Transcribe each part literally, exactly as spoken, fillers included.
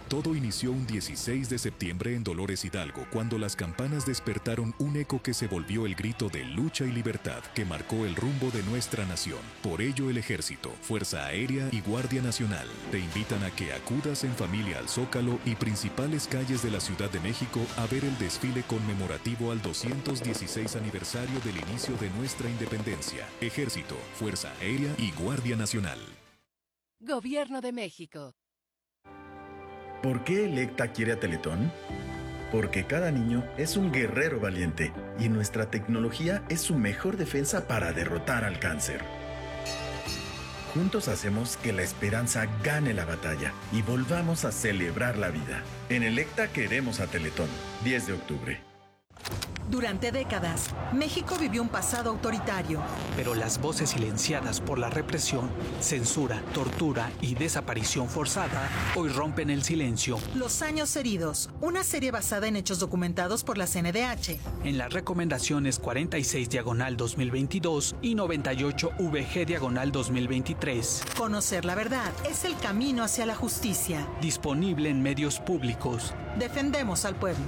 Todo inició un dieciséis de septiembre en Dolores Hidalgo, cuando las campanas despertaron un eco que se volvió el grito de lucha y libertad que marcó el rumbo de nuestra nación. Por ello, el Ejército, Fuerza Aérea y Guardia Nacional te invitan a que acudas en familia al Zócalo y principales calles de la Ciudad de México a ver el desfile conmemorativo al doscientos dieciséis aniversario del inicio de nuestra independencia. Ejército, Fuerza Aérea y Guardia Nacional. Gobierno de México. ¿Por qué Electa quiere a Teletón? Porque cada niño es un guerrero valiente y nuestra tecnología es su mejor defensa para derrotar al cáncer. Juntos hacemos que la esperanza gane la batalla y volvamos a celebrar la vida. En Electa queremos a Teletón. diez de octubre. Durante décadas, México vivió un pasado autoritario. Pero las voces silenciadas por la represión, censura, tortura y desaparición forzada hoy rompen el silencio. Los años heridos, una serie basada en hechos documentados por la C N D H. En las recomendaciones cuarenta y seis diagonal dos mil veintidós y noventa y ocho V G diagonal dos mil veintitrés. Conocer la verdad es el camino hacia la justicia. Disponible en medios públicos. Defendemos al pueblo.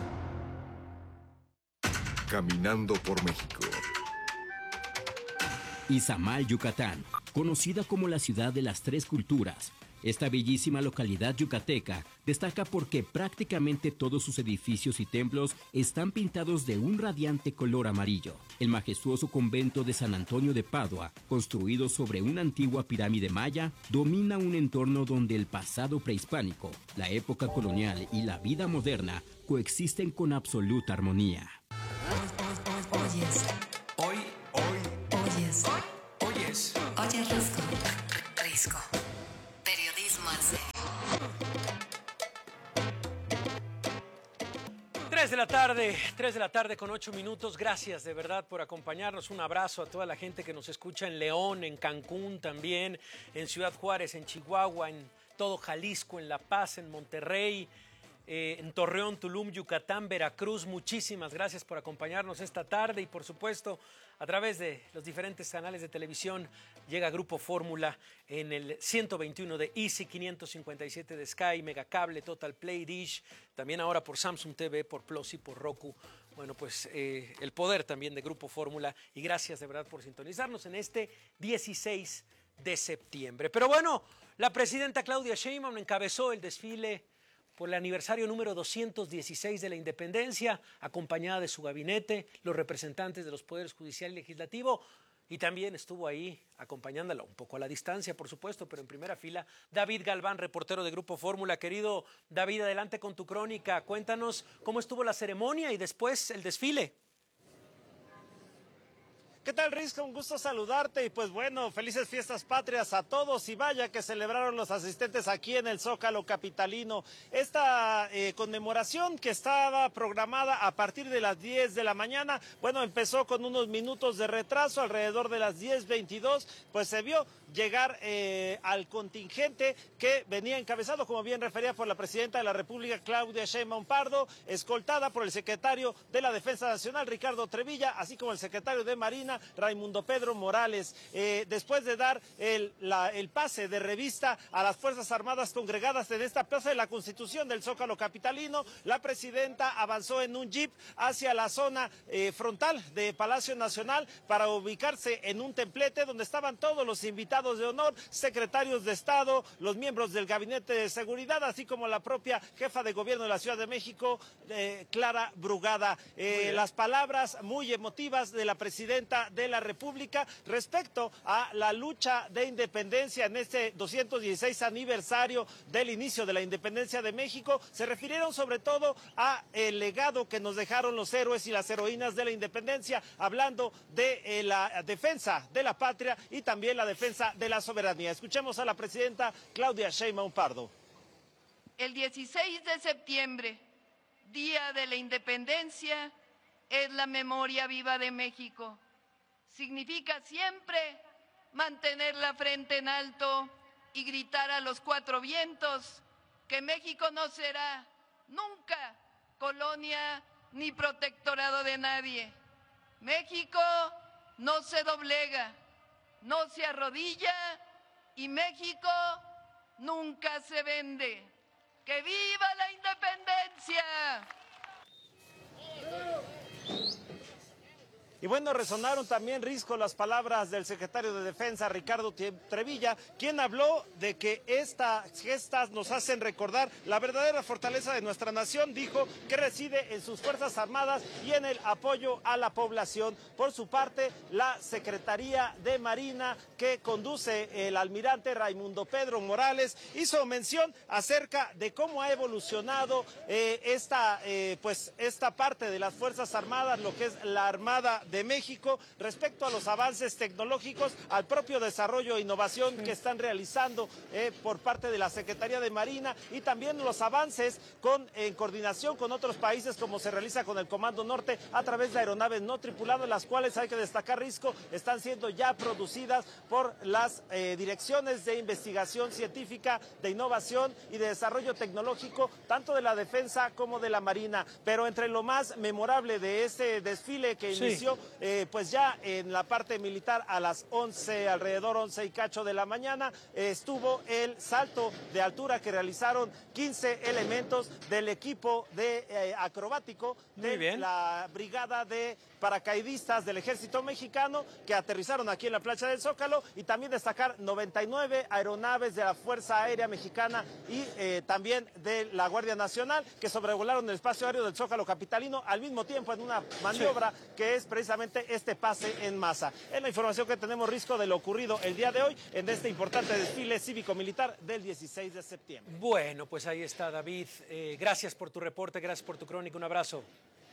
Caminando por México. Izamal, Yucatán, conocida como la ciudad de las tres culturas. Esta bellísima localidad yucateca destaca porque prácticamente todos sus edificios y templos están pintados de un radiante color amarillo. El majestuoso convento de San Antonio de Padua, construido sobre una antigua pirámide maya, domina un entorno donde el pasado prehispánico, la época colonial y la vida moderna coexisten con absoluta armonía. Oyes. Hoy, hoy. Oyes. Oyes. Oyes Risco. Risco. Periodismo al serio. Tres de la tarde, tres de la tarde con ocho minutos. Gracias de verdad por acompañarnos. Un abrazo a toda la gente que nos escucha en León, en Cancún también, en Ciudad Juárez, en Chihuahua, en todo Jalisco, en La Paz, en Monterrey, Eh, en Torreón, Tulum, Yucatán, Veracruz. Muchísimas gracias por acompañarnos esta tarde y por supuesto a través de los diferentes canales de televisión llega Grupo Fórmula en el ciento veintiuno de Easy, quinientos cincuenta y siete de Sky, Megacable, Total Play, Dish, también ahora por Samsung T V, por Plus y por Roku. Bueno, pues eh, el poder también de Grupo Fórmula y gracias de verdad por sintonizarnos en este dieciséis de septiembre. Pero bueno, la presidenta Claudia Sheinbaum encabezó el desfile por el aniversario número doscientos dieciséis de la independencia, acompañada de su gabinete, los representantes de los poderes judicial y legislativo, y también estuvo ahí acompañándola un poco a la distancia, por supuesto, pero en primera fila, David Galván, reportero de Grupo Fórmula. Querido David, adelante con tu crónica. Cuéntanos cómo estuvo la ceremonia y después el desfile. ¿Qué tal, Risco? Un gusto saludarte y pues bueno, felices fiestas patrias a todos y vaya que celebraron los asistentes aquí en el Zócalo capitalino. Esta eh, conmemoración que estaba programada a partir de las diez de la mañana, bueno, empezó con unos minutos de retraso, alrededor de las diez veintidós, pues se vio llegar eh, al contingente que venía encabezado, como bien refería, por la presidenta de la República, Claudia Sheinbaum Pardo, escoltada por el secretario de la Defensa Nacional, Ricardo Trevilla, así como el secretario de Marina, Raimundo Pedro Morales. Eh, después de dar el, la, el pase de revista a las Fuerzas Armadas congregadas en esta Plaza de la Constitución del Zócalo capitalino, la presidenta avanzó en un jeep hacia la zona eh, frontal de Palacio Nacional para ubicarse en un templete donde estaban todos los invitados de honor, secretarios de Estado, los miembros del Gabinete de Seguridad, así como la propia jefa de gobierno de la Ciudad de México, eh, Clara Brugada. Eh, las palabras muy emotivas de la presidenta de la República respecto a la lucha de independencia en este doscientos dieciséis aniversario del inicio de la independencia de México, se refirieron sobre todo a el legado que nos dejaron los héroes y las heroínas de la independencia, hablando de eh, la defensa de la patria y también la defensa de la soberanía. Escuchemos a la presidenta Claudia Sheinbaum Pardo. El dieciséis de septiembre, Día de la Independencia, es la memoria viva de México. Significa siempre mantener la frente en alto y gritar a los cuatro vientos que México no será nunca colonia ni protectorado de nadie. México no se doblega, no se arrodilla y México nunca se vende. ¡Que viva la independencia! Y bueno, resonaron también, Risco, las palabras del secretario de Defensa, Ricardo Trevilla, quien habló de que estas gestas nos hacen recordar la verdadera fortaleza de nuestra nación. Dijo que reside en sus Fuerzas Armadas y en el apoyo a la población. Por su parte, la Secretaría de Marina, que conduce el almirante Raimundo Pedro Morales, hizo mención acerca de cómo ha evolucionado eh, esta, eh, pues, esta parte de las Fuerzas Armadas, lo que es la Armada de México, respecto a los avances tecnológicos, al propio desarrollo e innovación que están realizando eh, por parte de la Secretaría de Marina, y también los avances con, en coordinación con otros países, como se realiza con el Comando Norte a través de aeronaves no tripuladas, las cuales, hay que destacar, Risco, están siendo ya producidas por las eh, direcciones de investigación científica, de innovación y de desarrollo tecnológico, tanto de la Defensa como de la Marina. Pero entre lo más memorable de este desfile que sí. inició Eh, pues ya en la parte militar a las once, alrededor once y cacho de la mañana, eh, estuvo el salto de altura que realizaron quince elementos del equipo de eh, acrobático de la brigada de paracaidistas del Ejército Mexicano, que aterrizaron aquí en la plancha del Zócalo, y también destacar noventa y nueve aeronaves de la Fuerza Aérea Mexicana y eh, también de la Guardia Nacional, que sobrevolaron el espacio aéreo del Zócalo capitalino al mismo tiempo en una maniobra sí. que es precisamente este pase en masa. Es la información que tenemos, Risco, de lo ocurrido el día de hoy en este importante desfile cívico-militar del dieciséis de septiembre. Bueno, pues ahí está, David. Eh, gracias por tu reporte, gracias por tu crónica, un abrazo.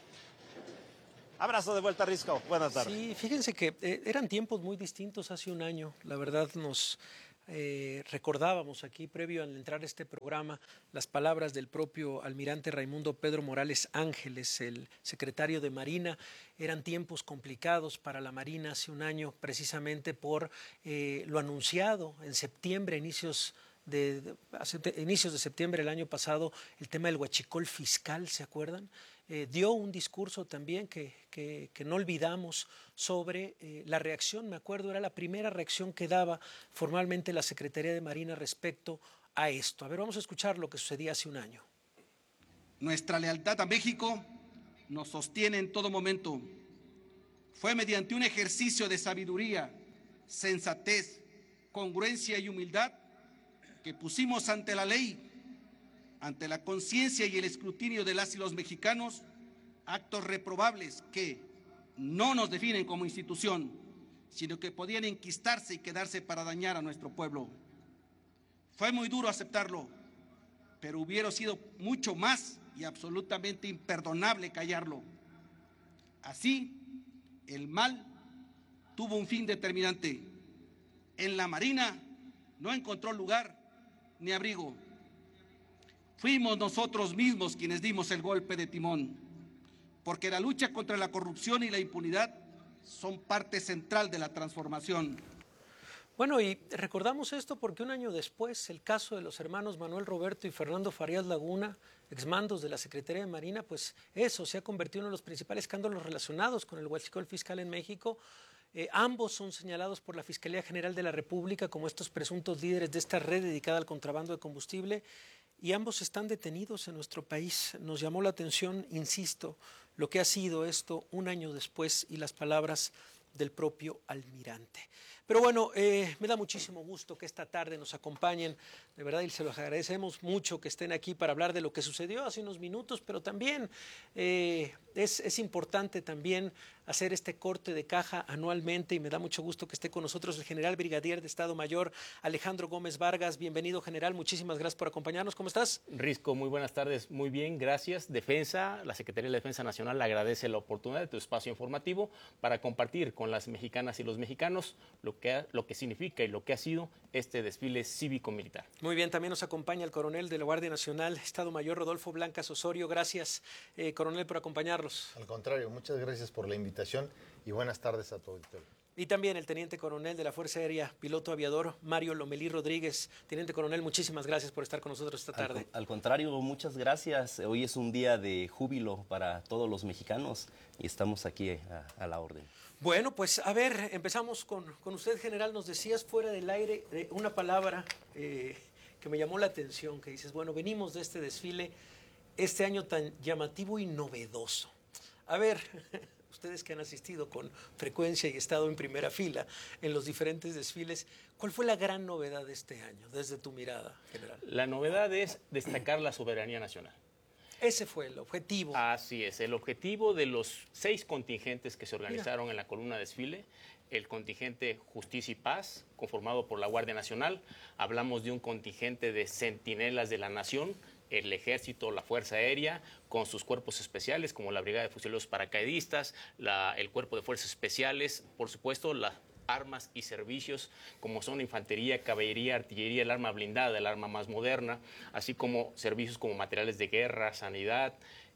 Abrazo de vuelta, Risco. Buenas tardes. Sí, fíjense que eh, eran tiempos muy distintos hace un año. La verdad, nos eh, recordábamos aquí, previo al entrar a este programa, las palabras del propio almirante Raimundo Pedro Morales Ángeles, el secretario de Marina. Eran tiempos complicados para la Marina hace un año, precisamente por eh, lo anunciado en septiembre, inicios de, de, hace, de, inicios de septiembre del año pasado, el tema del huachicol fiscal, ¿se acuerdan? Eh, dio un discurso también que, que, que no olvidamos sobre eh, la reacción, me acuerdo, era la primera reacción que daba formalmente la Secretaría de Marina respecto a esto. A ver, vamos a escuchar lo que sucedía hace un año. Nuestra lealtad a México nos sostiene en todo momento. Fue mediante un ejercicio de sabiduría, sensatez, congruencia y humildad que pusimos ante la ley, ante la conciencia y el escrutinio de las y los mexicanos, actos reprobables que no nos definen como institución, sino que podían enquistarse y quedarse para dañar a nuestro pueblo. Fue muy duro aceptarlo, pero hubiera sido mucho más y absolutamente imperdonable callarlo. Así, el mal tuvo un fin determinante. En la Marina no encontró lugar ni abrigo. Fuimos nosotros mismos quienes dimos el golpe de timón, porque la lucha contra la corrupción y la impunidad son parte central de la transformación. Bueno, y recordamos esto porque un año después, el caso de los hermanos Manuel Roberto y Fernando Farías Laguna, exmandos de la Secretaría de Marina, pues eso se ha convertido en uno de los principales escándalos relacionados con el huachicol fiscal en México. Eh, ambos son señalados por la Fiscalía General de la República como estos presuntos líderes de esta red dedicada al contrabando de combustible, y ambos están detenidos en nuestro país. Nos llamó la atención, insisto, lo que ha sido esto un año después y las palabras del propio almirante. Pero bueno, eh, me da muchísimo gusto que esta tarde nos acompañen, de verdad, y se los agradecemos mucho que estén aquí para hablar de lo que sucedió hace unos minutos, pero también eh, es, es importante también hacer este corte de caja anualmente, y me da mucho gusto que esté con nosotros el general brigadier de Estado Mayor Alejandro Gómez Vargas. Bienvenido, general, muchísimas gracias por acompañarnos. ¿Cómo estás? Risco, muy buenas tardes, muy bien, gracias. Defensa, la Secretaría de Defensa Nacional le agradece la oportunidad de tu espacio informativo para compartir con las mexicanas y los mexicanos lo que, ha, lo que significa y lo que ha sido este desfile cívico-militar. Muy bien, también nos acompaña el coronel de la Guardia Nacional, Estado Mayor Rodolfo Blancas Osorio. Gracias, eh, coronel, por acompañarnos. Al contrario, muchas gracias por la invitación y buenas tardes a todos. Y también el teniente coronel de la Fuerza Aérea, piloto aviador, Mario Lomelí Rodríguez. Teniente coronel, muchísimas gracias por estar con nosotros esta tarde. Al, al contrario, muchas gracias. Hoy es un día de júbilo para todos los mexicanos y estamos aquí a, a la orden. Bueno, pues a ver, empezamos con, con usted, general. Nos decías fuera del aire eh, una palabra eh, que me llamó la atención, que dices, bueno, venimos de este desfile este año tan llamativo y novedoso. A ver, ustedes que han asistido con frecuencia y estado en primera fila en los diferentes desfiles, ¿cuál fue la gran novedad de este año, desde tu mirada general? La novedad es destacar la soberanía nacional. Ese fue el objetivo. Así es, el objetivo de los seis contingentes que se organizaron Mira. en la columna desfile, el contingente Justicia y Paz, conformado por la Guardia Nacional, hablamos de un contingente de centinelas de la nación, el Ejército, la Fuerza Aérea, con sus cuerpos especiales, como la Brigada de Fusileros Paracaidistas, la, el Cuerpo de Fuerzas Especiales, por supuesto, las armas y servicios, como son infantería, caballería, artillería, el arma blindada, el arma más moderna, así como servicios como materiales de guerra, sanidad,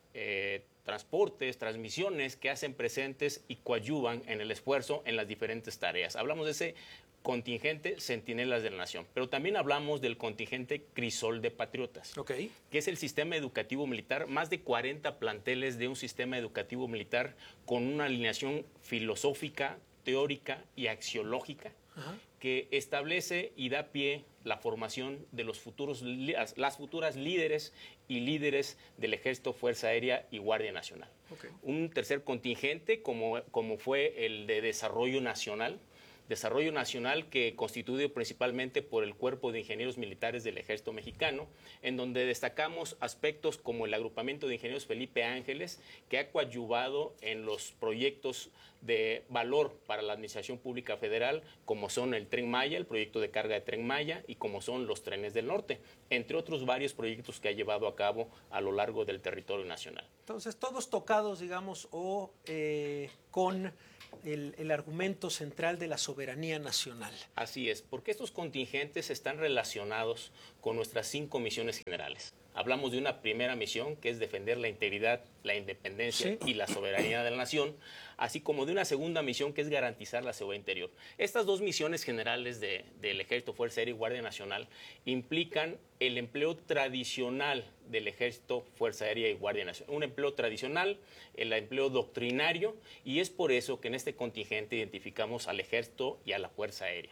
eh, transportes, transmisiones que hacen presentes y coadyuvan en el esfuerzo en las diferentes tareas. Hablamos de ese contingente Centinelas de la Nación, pero también hablamos del contingente Crisol de Patriotas, okay. que es el sistema educativo militar, más de cuarenta planteles de un sistema educativo militar con una alineación filosófica, teórica y axiológica, Ajá. que establece y da pie la formación de los futuros, las futuras líderes y líderes del Ejército, Fuerza Aérea y Guardia Nacional. Okay. Un tercer contingente, como, como fue el de Desarrollo Nacional, Desarrollo Nacional que constituido principalmente por el Cuerpo de Ingenieros Militares del Ejército Mexicano, en donde destacamos aspectos como el agrupamiento de ingenieros Felipe Ángeles, que ha coadyuvado en los proyectos de valor para la Administración Pública Federal, como son el Tren Maya, el proyecto de carga de Tren Maya, y como son los trenes del norte, entre otros varios proyectos que ha llevado a cabo a lo largo del territorio nacional. Entonces, todos tocados, digamos, o eh, con... El, el argumento central de la soberanía nacional. Así es, porque estos contingentes están relacionados con nuestras cinco misiones generales. Hablamos de una primera misión, que es defender la integridad, la independencia sí. y la soberanía de la nación, así como de una segunda misión, que es garantizar la seguridad interior. Estas dos misiones generales de, del Ejército, Fuerza Aérea y Guardia Nacional implican el empleo tradicional del Ejército, Fuerza Aérea y Guardia Nacional. Un empleo tradicional, el empleo doctrinario, y es por eso que en este contingente identificamos al Ejército y a la Fuerza Aérea.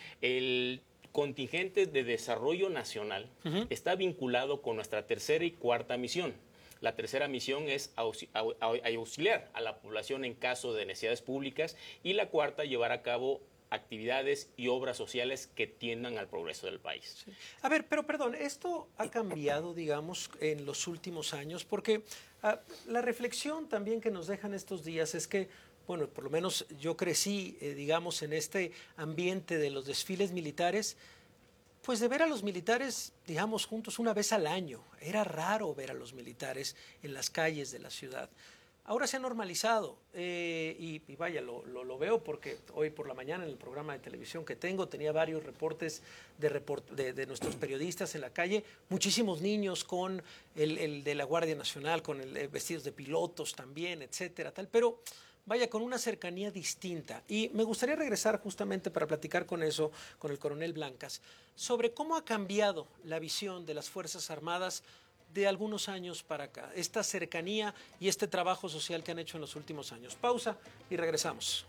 El contingente de desarrollo nacional uh-huh. está vinculado con nuestra tercera y cuarta misión. La tercera misión es auxiliar a la población en caso de necesidades públicas, y la cuarta, llevar a cabo actividades y obras sociales que tiendan al progreso del país. Sí. A ver, pero perdón, esto ha cambiado, digamos, en los últimos años, porque uh, la reflexión también que nos dejan estos días es que, bueno, por lo menos yo crecí, eh, digamos, en este ambiente de los desfiles militares, pues de ver a los militares, digamos, juntos una vez al año. Era raro ver a los militares en las calles de la ciudad. Ahora se ha normalizado eh, y, y vaya, lo, lo, lo veo porque hoy por la mañana en el programa de televisión que tengo tenía varios reportes de, report, de, de nuestros periodistas en la calle, muchísimos niños con el, el de la Guardia Nacional, con el, eh, vestidos de pilotos también, etcétera, tal, pero vaya, con una cercanía distinta. Y me gustaría regresar justamente para platicar con eso, con el coronel Blancas, sobre cómo ha cambiado la visión de las Fuerzas Armadas de algunos años para acá, esta cercanía y este trabajo social que han hecho en los últimos años. Pausa y regresamos.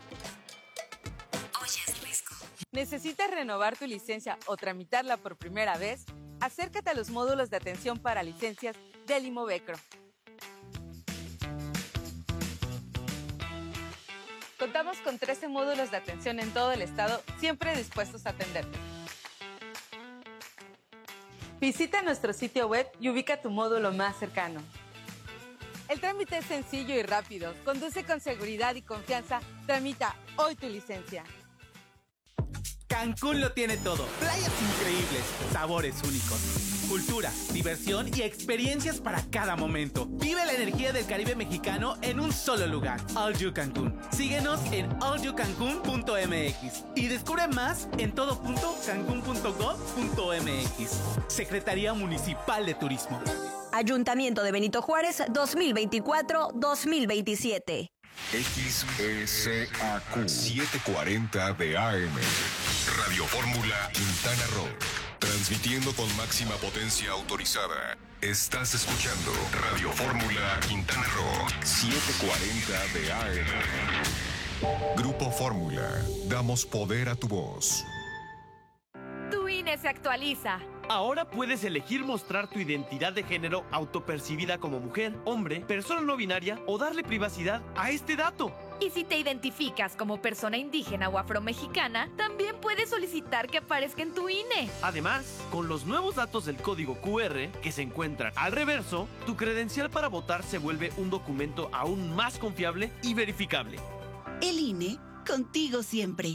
Oyes Risco. ¿Necesitas renovar tu licencia o tramitarla por primera vez? Acércate a los módulos de atención para licencias del Imovecro. Contamos con trece módulos de atención en todo el estado, siempre dispuestos a atenderte. Visita nuestro sitio web y ubica tu módulo más cercano. El trámite es sencillo y rápido. Conduce con seguridad y confianza. Tramita hoy tu licencia. Cancún lo tiene todo. Playas increíbles, sabores únicos, cultura, diversión y experiencias para cada momento. Vive la energía del Caribe mexicano en un solo lugar. All You Cancún. Síguenos en all you cancún punto m x y descubre más en todo punto cancún punto gov punto m x. Secretaría Municipal de Turismo. Ayuntamiento de Benito Juárez dos mil veinticuatro dos mil veintisiete. X S A Q setecientos cuarenta de A M. Radio Fórmula Quintana Roo. Transmitiendo con máxima potencia autorizada. Estás escuchando Radio Fórmula Quintana Roo setecientos cuarenta de A M. Grupo Fórmula. Damos poder a tu voz. Tu I N E se actualiza. Ahora puedes elegir mostrar tu identidad de género autopercibida como mujer, hombre, persona no binaria o darle privacidad a este dato. Y si te identificas como persona indígena o afromexicana, también puedes solicitar que aparezca en tu I N E. Además, con los nuevos datos del código Q R que se encuentran al reverso, tu credencial para votar se vuelve un documento aún más confiable y verificable. El I N E, contigo siempre.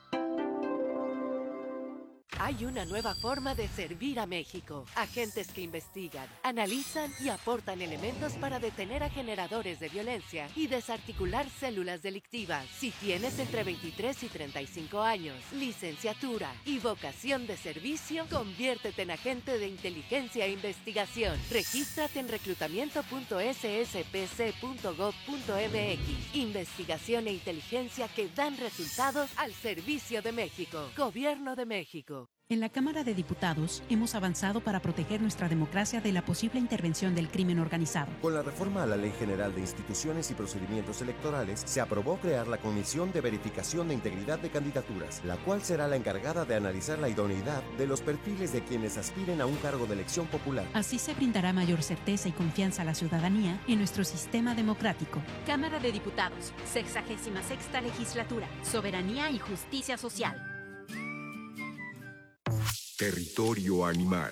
Hay una nueva forma de servir a México. Agentes que investigan, analizan y aportan elementos para detener a generadores de violencia y desarticular células delictivas. Si tienes entre veintitrés y treinta y cinco años, licenciatura y vocación de servicio, conviértete en agente de inteligencia e investigación. Regístrate en reclutamiento punto s s p c punto gov punto m x. Investigación e inteligencia que dan resultados al servicio de México. Gobierno de México. En la Cámara de Diputados hemos avanzado para proteger nuestra democracia de la posible intervención del crimen organizado. Con la reforma a la Ley General de Instituciones y Procedimientos Electorales, se aprobó crear la Comisión de Verificación de Integridad de Candidaturas, la cual será la encargada de analizar la idoneidad de los perfiles de quienes aspiren a un cargo de elección popular. Así se brindará mayor certeza y confianza a la ciudadanía en nuestro sistema democrático. Cámara de Diputados, sexagésima sexta legislatura, soberanía y justicia social. Territorio animal.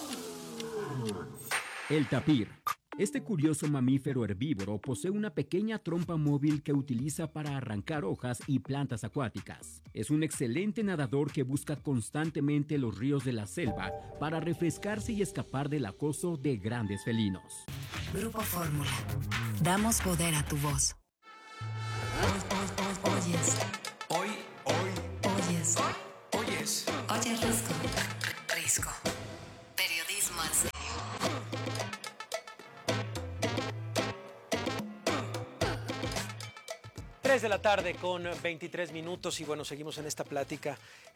El tapir. Este curioso mamífero herbívoro posee una pequeña trompa móvil que utiliza para arrancar hojas y plantas acuáticas. Es un excelente nadador que busca constantemente los ríos de la selva para refrescarse y escapar del acoso de grandes felinos. Grupo Fórmula. Damos poder a tu voz. Oyes. Hoy, hoy. Oyes. Oyes. Oye, Risco. Risco. Periodismo en serio. tres de la tarde con veintitrés minutos y bueno, seguimos en esta plática.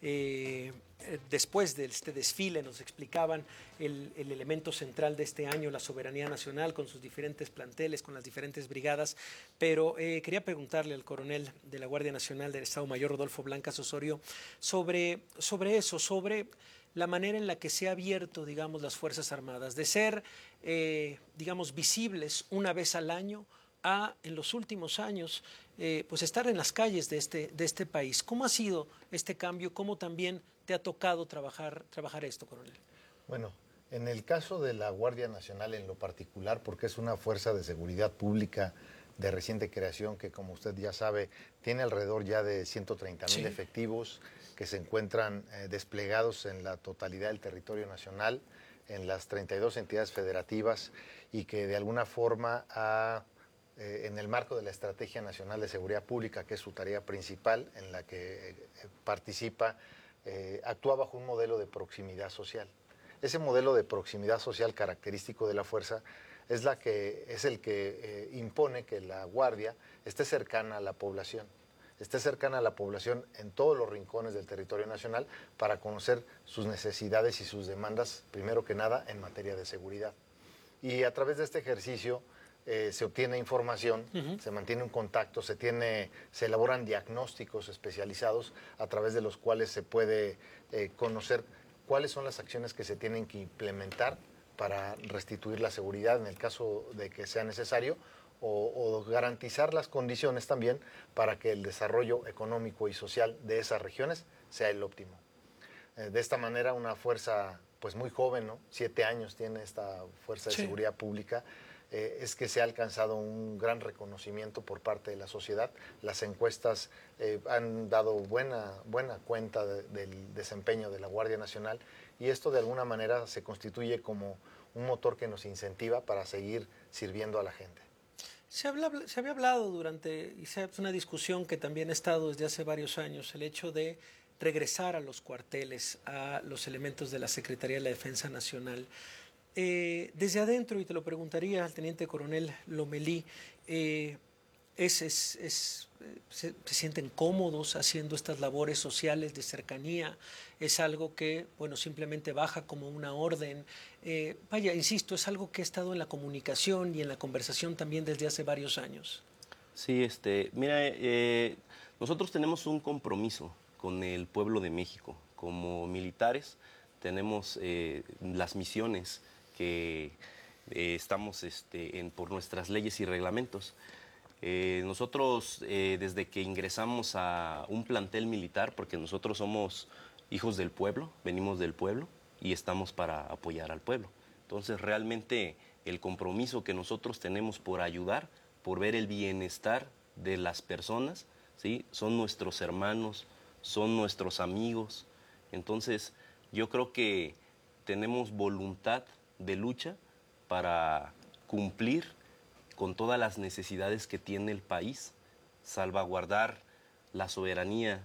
Eh, después de este desfile nos explicaban el, el elemento central de este año, la soberanía nacional con sus diferentes planteles, con las diferentes brigadas, pero eh, quería preguntarle al coronel de la Guardia Nacional del Estado Mayor, Rodolfo Blancas Osorio, sobre, sobre eso, sobre la manera en la que se ha abierto, digamos, las Fuerzas Armadas, de ser, eh, digamos, visibles una vez al año a, en los últimos años, eh, pues estar en las calles de este, de este país. ¿Cómo ha sido este cambio? ¿Cómo también te ha tocado trabajar, trabajar esto, coronel? Bueno, en el caso de la Guardia Nacional en lo particular, porque es una fuerza de seguridad pública de reciente creación que, como usted ya sabe, tiene alrededor ya de ciento treinta mil sí. efectivos que se encuentran eh, desplegados en la totalidad del territorio nacional, en las treinta y dos entidades federativas y que de alguna forma ha... Eh, en el marco de la Estrategia Nacional de Seguridad Pública, que es su tarea principal, en la que eh, participa, eh, actúa bajo un modelo de proximidad social. Ese modelo de proximidad social característico de la fuerza es, la que, es el que eh, impone que la Guardia esté cercana a la población, esté cercana a la población en todos los rincones del territorio nacional para conocer sus necesidades y sus demandas, primero que nada, en materia de seguridad. Y a través de este ejercicio, Eh, se obtiene información, uh-huh. se mantiene un contacto, se, tiene, se elaboran diagnósticos especializados a través de los cuales se puede eh, conocer cuáles son las acciones que se tienen que implementar para restituir la seguridad en el caso de que sea necesario o, o garantizar las condiciones también para que el desarrollo económico y social de esas regiones sea el óptimo. Eh, de esta manera una fuerza pues muy joven, ¿no? Siete años tiene esta fuerza de sí. seguridad pública. Eh, es que se ha alcanzado un gran reconocimiento por parte de la sociedad. Las encuestas eh, han dado buena, buena cuenta de, del desempeño de la Guardia Nacional y esto de alguna manera se constituye como un motor que nos incentiva para seguir sirviendo a la gente. Se, habla, se había hablado durante, y es una discusión que también ha estado desde hace varios años, el hecho de regresar a los cuarteles, a los elementos de la Secretaría de la Defensa Nacional. Eh, desde adentro, y te lo preguntaría al teniente coronel Lomelí, eh, es, es, es, se, ¿se sienten cómodos haciendo estas labores sociales de cercanía? ¿Es algo que, bueno, simplemente baja como una orden? Eh, vaya, insisto, es algo que ha estado en la comunicación y en la conversación también desde hace varios años. Sí, este, mira, eh, nosotros tenemos un compromiso con el pueblo de México como militares. tenemos eh, las misiones que eh, estamos este, en, por nuestras leyes y reglamentos. Eh, nosotros, eh, desde que ingresamos a un plantel militar, porque nosotros somos hijos del pueblo, venimos del pueblo y estamos para apoyar al pueblo. Entonces, realmente el compromiso que nosotros tenemos por ayudar, por ver el bienestar de las personas, ¿sí? Son nuestros hermanos, son nuestros amigos. Entonces, yo creo que tenemos voluntad de lucha para cumplir con todas las necesidades que tiene el país, salvaguardar la soberanía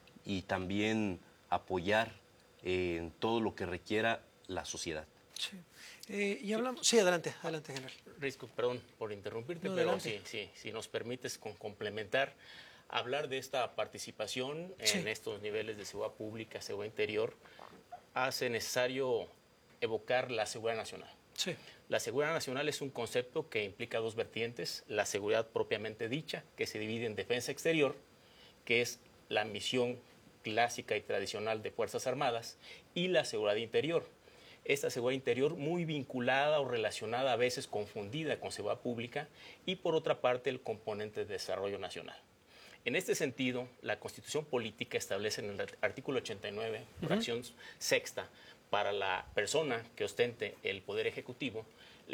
y también apoyar eh, en todo lo que requiera la sociedad. Sí. Eh, y hablamos, sí, adelante, adelante, general. Risco, perdón por interrumpirte, No, pero adelante. si, si, si nos permites con complementar, hablar de esta participación Sí. en estos niveles de seguridad pública, seguridad interior, hace necesario evocar la seguridad nacional. Sí. La seguridad nacional es un concepto que implica dos vertientes, la seguridad propiamente dicha, que se divide en defensa exterior, que es la misión clásica y tradicional de Fuerzas Armadas, y la seguridad interior. Esta seguridad interior muy vinculada o relacionada, a veces confundida con seguridad pública, y por otra parte el componente de desarrollo nacional. En este sentido, la Constitución Política establece en el artículo ochenta y nueve, Ujú. fracción sexta, para la persona que ostente el Poder Ejecutivo,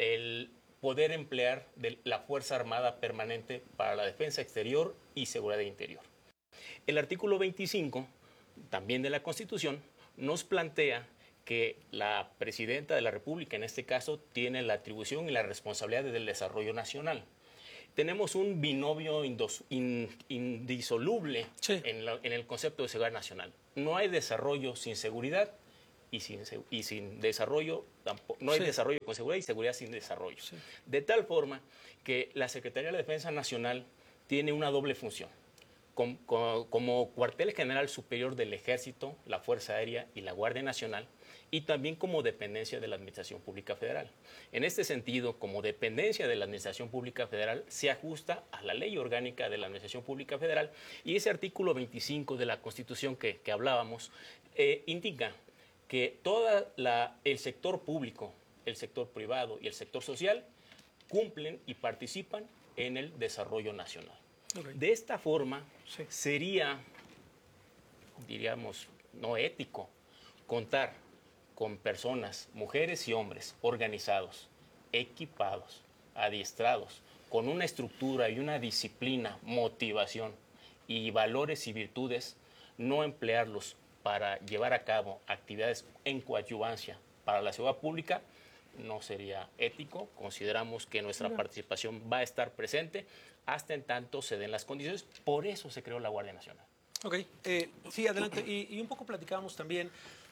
el poder emplear de la Fuerza Armada permanente para la defensa exterior y seguridad interior. El artículo veinticinco, también de la Constitución, nos plantea que la Presidenta de la República, en este caso, tiene la atribución y la responsabilidad del desarrollo nacional. Tenemos un binomio indos, in, indisoluble sí. en, la, en el concepto de seguridad nacional. No hay desarrollo sin seguridad y sin, y sin desarrollo, tampoco, no hay sí. desarrollo con seguridad y seguridad sin desarrollo. Sí. De tal forma que la Secretaría de la Defensa Nacional tiene una doble función. Como, como, como cuartel general superior del Ejército, la Fuerza Aérea y la Guardia Nacional, y también como dependencia de la Administración Pública Federal. En este sentido, como dependencia de la Administración Pública Federal, se ajusta a la Ley Orgánica de la Administración Pública Federal, y ese artículo veinticinco de la Constitución que, que hablábamos eh, indica que todo el sector público, el sector privado y el sector social cumplen y participan en el desarrollo nacional. Okay. De esta forma, sí. sería, diríamos, no ético, contar con personas, mujeres y hombres, organizados, equipados, adiestrados, con una estructura y una disciplina, motivación y valores y virtudes, no emplearlos para llevar a cabo actividades en coadyuvancia para la seguridad pública, no sería ético. Consideramos que nuestra no. participación va a estar presente hasta en tanto se den las condiciones. Por eso se creó la Guardia Nacional. Ok, eh, sí, adelante. Y, y un poco platicábamos también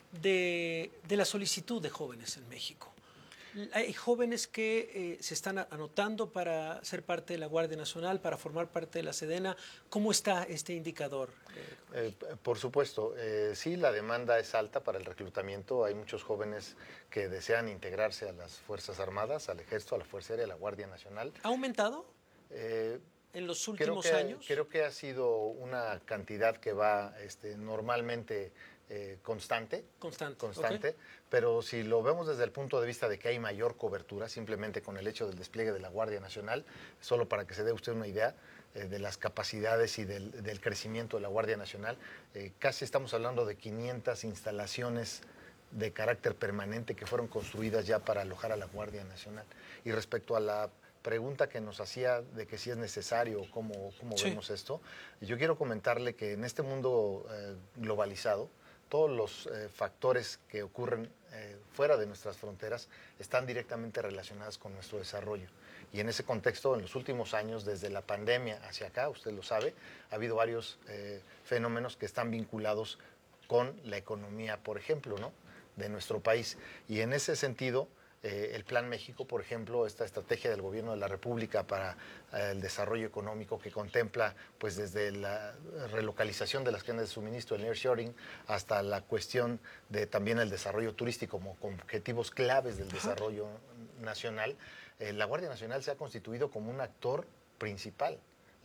de, de la solicitud de jóvenes en México. Hay jóvenes que eh, se están anotando para ser parte de la Guardia Nacional, para formar parte de la Sedena. ¿Cómo está este indicador? Eh, por supuesto, eh, sí, la demanda es alta para el reclutamiento. Hay muchos jóvenes que desean integrarse a las Fuerzas Armadas, al Ejército, a la Fuerza Aérea, a la Guardia Nacional. ¿Ha aumentado eh, en los últimos creo que, años? Creo que ha sido una cantidad que va este, normalmente... Eh, constante, constante, constante okay. Pero si lo vemos desde el punto de vista de que hay mayor cobertura, simplemente con el hecho del despliegue de la Guardia Nacional, solo para que se dé usted una idea eh, de las capacidades y del, del crecimiento de la Guardia Nacional, eh, casi estamos hablando de quinientas instalaciones de carácter permanente que fueron construidas ya para alojar a la Guardia Nacional. Y respecto a la pregunta que nos hacía de que si es necesario o cómo, cómo sí. vemos esto, yo quiero comentarle que en este mundo eh, globalizado, todos los eh, factores que ocurren eh, fuera de nuestras fronteras están directamente relacionados con nuestro desarrollo. Y en ese contexto, en los últimos años, desde la pandemia hacia acá, usted lo sabe, ha habido varios eh, fenómenos que están vinculados con la economía, por ejemplo, ¿no?, de nuestro país. Y en ese sentido, eh, el Plan México, por ejemplo, esta estrategia del Gobierno de la República para eh, el desarrollo económico que contempla pues desde la relocalización de las cadenas de suministro, el nearshoring, hasta la cuestión de también el desarrollo turístico como con objetivos claves del desarrollo Ajá. nacional, eh, la Guardia Nacional se ha constituido como un actor principal.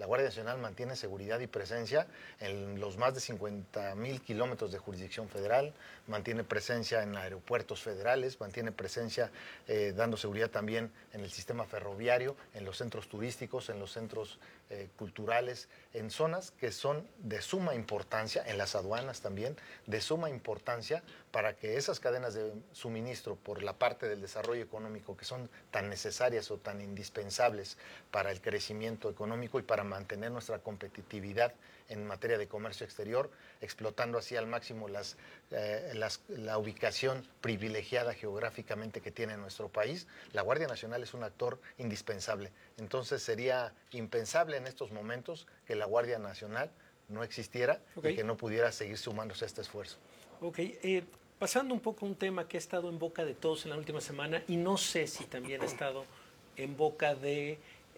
La Guardia Nacional mantiene seguridad y presencia en los más de cincuenta mil kilómetros de jurisdicción federal, mantiene presencia en aeropuertos federales, mantiene presencia eh, dando seguridad también en el sistema ferroviario, en los centros turísticos, en los centros eh, culturales, en zonas que son de suma importancia, en las aduanas también, de suma importancia para que esas cadenas de suministro por la parte del desarrollo económico que son tan necesarias o tan indispensables para el crecimiento económico y para mantener nuestra competitividad en materia de comercio exterior, explotando así al máximo las, eh, las, la ubicación privilegiada geográficamente que tiene nuestro país. La Guardia Nacional es un actor indispensable. Entonces sería impensable en estos momentos que la Guardia Nacional no existiera okay. y que no pudiera seguir sumándose a este esfuerzo. Ok, eh, pasando un poco a un tema que ha estado en boca de todos en la última semana y no sé si también ha estado en boca de...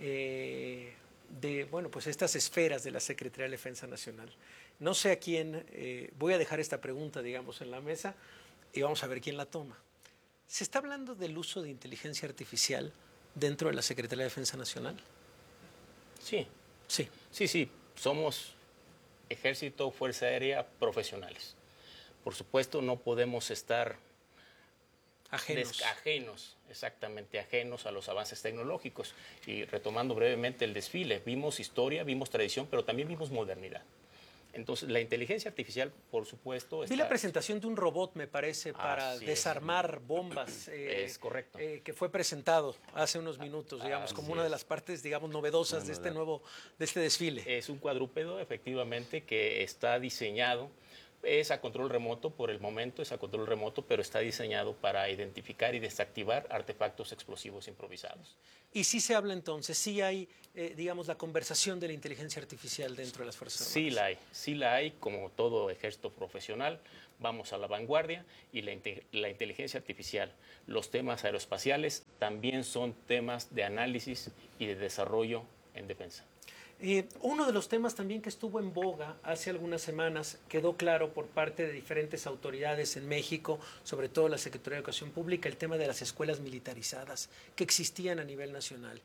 Eh, de, bueno, pues estas esferas de la Secretaría de Defensa Nacional. No sé a quién, eh, voy a dejar esta pregunta, digamos, en la mesa y vamos a ver quién la toma. ¿Se está hablando del uso de inteligencia artificial dentro de la Secretaría de Defensa Nacional? Sí. Sí. Sí, sí. Somos Ejército, Fuerza Aérea profesionales. Por supuesto, no podemos estar ajenos. ajenos, exactamente, ajenos a los avances tecnológicos. Y retomando brevemente el desfile, vimos historia, vimos tradición, pero también vimos modernidad. Entonces, la inteligencia artificial, por supuesto... Vi está... la presentación de un robot, me parece, para Así desarmar es. bombas. Eh, es correcto. Eh, que fue presentado hace unos minutos, digamos, Así como una de las partes, digamos, novedosas no, de no, este no. nuevo, de este desfile. Es un cuadrúpedo, efectivamente, que está diseñado... Es a control remoto por el momento, es a control remoto, pero está diseñado para identificar y desactivar artefactos explosivos improvisados. Y sí se habla entonces, sí hay, eh, digamos, la conversación de la inteligencia artificial dentro de las Fuerzas Armadas. Sí la hay, sí la hay, como todo ejército profesional, vamos a la vanguardia y la, la inteligencia artificial, los temas aeroespaciales también son temas de análisis y de desarrollo en defensa. Eh, uno de los temas también que estuvo en boga hace algunas semanas, quedó claro por parte de diferentes autoridades en México, sobre todo la Secretaría de Educación Pública, el tema de las escuelas militarizadas que existían a nivel nacional.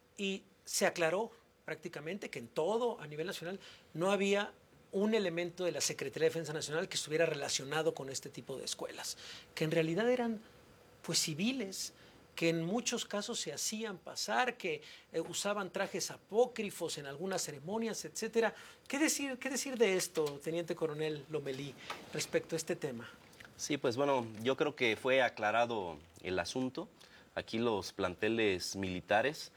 Y se aclaró prácticamente que en todo a nivel nacional no había un elemento de la Secretaría de Defensa Nacional que estuviera relacionado con este tipo de escuelas, que en realidad eran pues civiles, que en muchos casos se hacían pasar, que eh, usaban trajes apócrifos en algunas ceremonias, etcétera. ¿Qué decir, qué decir de esto, Teniente Coronel Lomelí, respecto a este tema? Sí, pues bueno, yo creo que fue aclarado el asunto. Aquí los planteles militares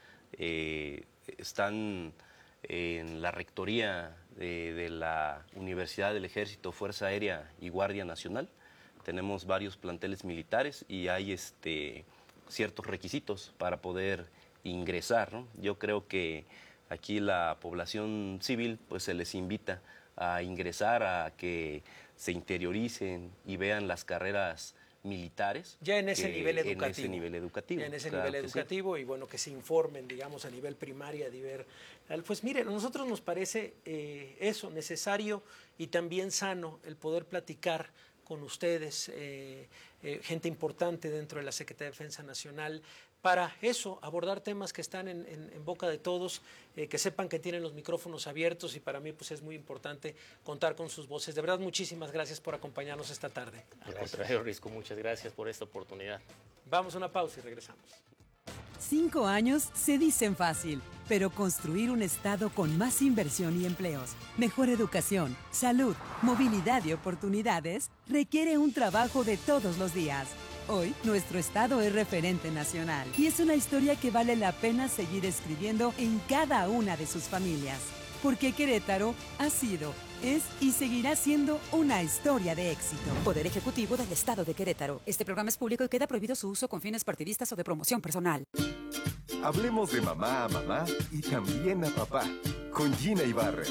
eh, están en la rectoría de, de la Universidad del Ejército, Fuerza Aérea y Guardia Nacional. Tenemos varios planteles militares y hay este... ciertos requisitos para poder ingresar, ¿no? Yo creo que aquí la población civil pues se les invita a ingresar, a que se interioricen y vean las carreras militares. Ya en ese que, nivel educativo. En ese nivel educativo. Ya en ese claro nivel educativo sí. Y bueno, que se informen, digamos, a nivel primaria, de ver. Pues miren, a nosotros nos parece eh, eso, necesario y también sano el poder platicar con ustedes, eh, eh, gente importante dentro de la Secretaría de Defensa Nacional, para eso, abordar temas que están en, en, en boca de todos, eh, que sepan que tienen los micrófonos abiertos y para mí pues es muy importante contar con sus voces. De verdad, muchísimas gracias por acompañarnos esta tarde. Al contrario, Risco, muchas gracias por esta oportunidad. Vamos a una pausa y regresamos. Cinco años se dicen fácil, pero construir un estado con más inversión y empleos, mejor educación, salud, movilidad y oportunidades requiere un trabajo de todos los días. Hoy, nuestro estado es referente nacional y es una historia que vale la pena seguir escribiendo en cada una de sus familias. Porque Querétaro ha sido, es y seguirá siendo una historia de éxito. Poder Ejecutivo del Estado de Querétaro. Este programa es público y queda prohibido su uso con fines partidistas o de promoción personal. Hablemos de mamá a mamá y también a papá, con Gina Ibarra.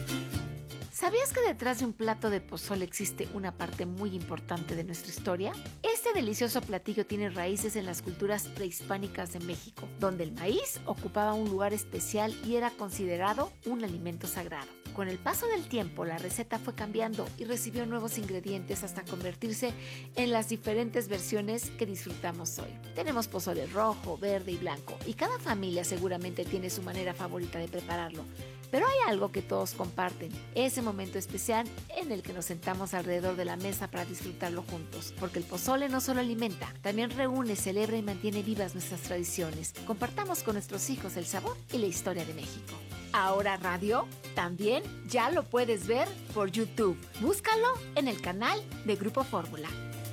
¿Sabías que detrás de un plato de pozole existe una parte muy importante de nuestra historia? Este delicioso platillo tiene raíces en las culturas prehispánicas de México, donde el maíz ocupaba un lugar especial y era considerado un alimento sagrado. Con el paso del tiempo, la receta fue cambiando y recibió nuevos ingredientes hasta convertirse en las diferentes versiones que disfrutamos hoy. Tenemos pozole rojo, verde y blanco, y cada familia seguramente tiene su manera favorita de prepararlo. Pero hay algo que todos comparten, ese momento especial en el que nos sentamos alrededor de la mesa para disfrutarlo juntos. Porque el pozole no solo alimenta, también reúne, celebra y mantiene vivas nuestras tradiciones. Compartamos con nuestros hijos el sabor y la historia de México. Ahora Radio también ya lo puedes ver por YouTube. Búscalo en el canal de Grupo Fórmula.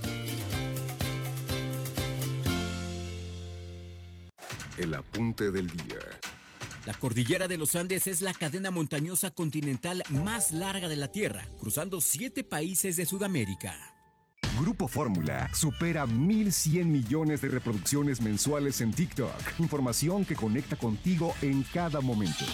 El apunte del día. La cordillera de los Andes es la cadena montañosa continental más larga de la Tierra, cruzando siete países de Sudamérica. Grupo Fórmula supera mil cien millones de reproducciones mensuales en TikTok. Información que conecta contigo en cada momento.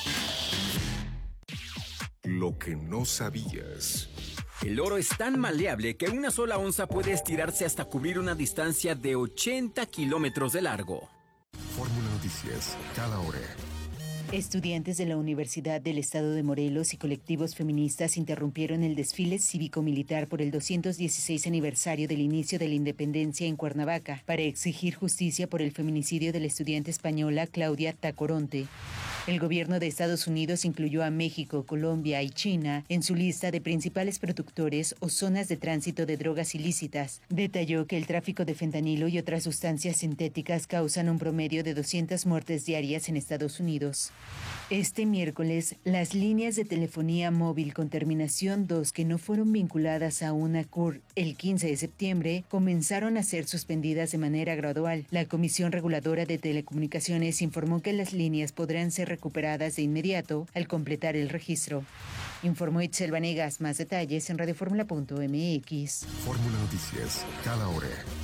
Lo que no sabías. El oro es tan maleable que una sola onza puede estirarse hasta cubrir una distancia de ochenta kilómetros de largo. Fórmula Noticias, cada hora. Estudiantes de la Universidad del Estado de Morelos y colectivos feministas interrumpieron el desfile cívico-militar por el doscientos dieciséis aniversario del inicio de la independencia en Cuernavaca para exigir justicia por el feminicidio de la estudiante española Claudia Tacoronte. El gobierno de Estados Unidos incluyó a México, Colombia y China en su lista de principales productores o zonas de tránsito de drogas ilícitas. Detalló que el tráfico de fentanilo y otras sustancias sintéticas causan un promedio de doscientas muertes diarias en Estados Unidos. Este miércoles, las líneas de telefonía móvil con terminación dos que no fueron vinculadas a una C U R el quince de septiembre comenzaron a ser suspendidas de manera gradual. La Comisión Reguladora de Telecomunicaciones informó que las líneas podrán ser recuperadas de inmediato al completar el registro. Informó Itzel Vanegas. Más detalles en radioformula punto m x. Fórmula Noticias, cada hora.